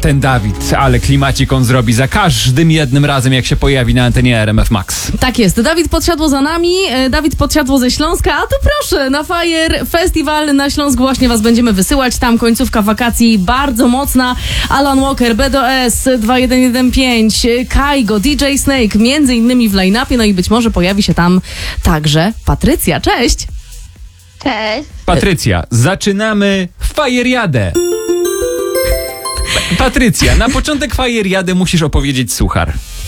ten Dawid, ale klimacik on zrobi za każdym jednym razem, jak się pojawi na antenie RMF Max. Tak jest, Dawid Podsiadło za nami, Dawid Podsiadło ze Śląska, a to proszę, na Fire Festival na Śląsk właśnie was będziemy wysyłać, tam końcówka wakacji bardzo mocna, Alan Walker, BDS 2115, Kaigo, DJ Snake, między innymi w line-upie, no i być może pojawi się tam także Patrycja, cześć! Cześć. Patrycja, zaczynamy Fajeriadę. Patrycja, na początek Fajeriady musisz opowiedzieć suchar.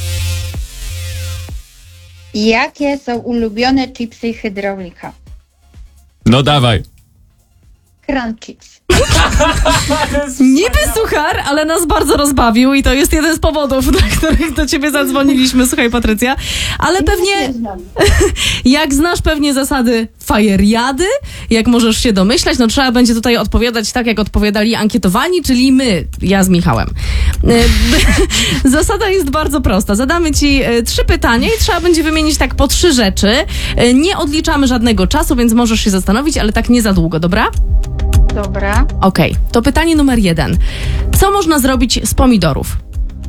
Jakie są ulubione chipsy hydraulika? No dawaj. Crunch chips. Niby suchar, ale nas bardzo rozbawił i to jest jeden z powodów, dla których do ciebie zadzwoniliśmy. Słuchaj, Patrycja, ale pewnie jak znasz pewnie zasady Fajeriady, jak możesz się domyślać, no trzeba będzie tutaj odpowiadać tak, jak odpowiadali ankietowani, czyli my, ja z Michałem. Zasada jest bardzo prosta. Zadamy ci 3 pytania i trzeba będzie wymienić tak po 3 rzeczy. Nie odliczamy żadnego czasu, więc możesz się zastanowić, ale tak nie za długo, dobra? Dobra. Okej, to pytanie numer 1. Co można zrobić z pomidorów?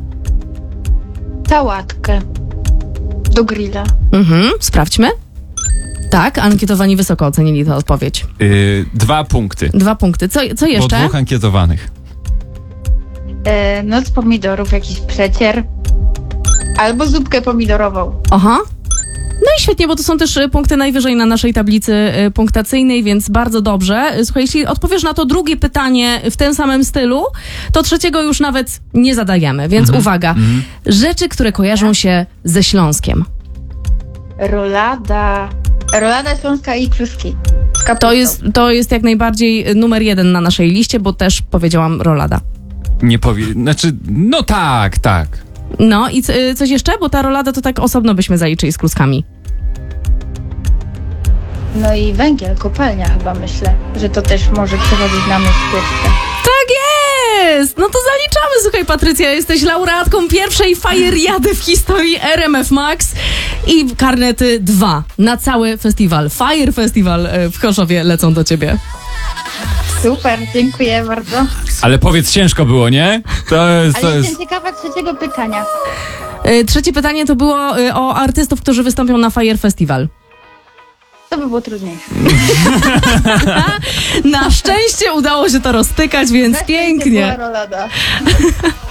Sałatkę. Do grilla. Sprawdźmy. Tak, ankietowani wysoko ocenili tę odpowiedź. 2 punkty. 2 punkty. Co Po jeszcze? 2 ankietowanych. No z pomidorów jakiś przecier. Albo zupkę pomidorową. Aha. No i świetnie, bo to są też punkty najwyżej na naszej tablicy punktacyjnej, więc bardzo dobrze. Słuchaj, jeśli odpowiesz na to drugie pytanie w tym samym stylu, to trzeciego już nawet nie zadajemy, więc uwaga. Rzeczy, które kojarzą się ze Śląskiem. Rolada. Rolada śląska i kluski. Z kapustą. To jest jak najbardziej numer 1 na naszej liście, bo też powiedziałam rolada. Nie znaczy, no tak. No i coś jeszcze? Bo ta rolada to tak osobno byśmy zaliczyli z kluskami. No i węgiel, kopalnia chyba myślę, że to też może przechodzić na myśl jeszcze. Tak jest! No to zaliczamy. Słuchaj, Patrycja, jesteś laureatką pierwszej Fajeriady w historii RMF Max i karnety 2 na cały festiwal. Fire Festival w Chorzowie lecą do ciebie. Super, dziękuję bardzo. Ale powiedz, ciężko było, nie? Ale jestem ciekawa trzeciego pytania. Trzecie pytanie to było o artystów, którzy wystąpią na Fire Festival. To by było trudniejsze. Na szczęście udało się to roztykać, więc Na szczęście pięknie. była rolada.